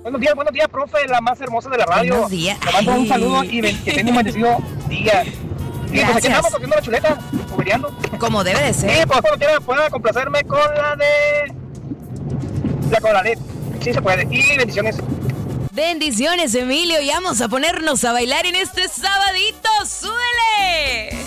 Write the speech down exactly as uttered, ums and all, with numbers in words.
Buenos días, buenos días, profe, la más hermosa de la radio. Buenos días. Te mando un Ay. saludo y ven- que tenga un bendecido día. Y pues aquí Gracias. estamos haciendo la chuleta, jugueteando. Como debe de Y ser. pues cuando quiera pueda complacerme con la de... La Coralet. Sí se puede. Y bendiciones. Bendiciones, Emilio, y vamos a ponernos a bailar en este sabadito. ¡Súbele!